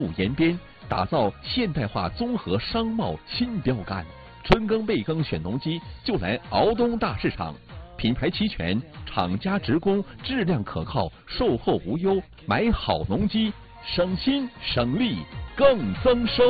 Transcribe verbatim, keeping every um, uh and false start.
延边，打造现代化综合商贸新标杆。春耕备耕选农机就来敖东大市场，品牌齐全，厂家直供，质量可靠，售后无忧，买好农机省心省力更增收。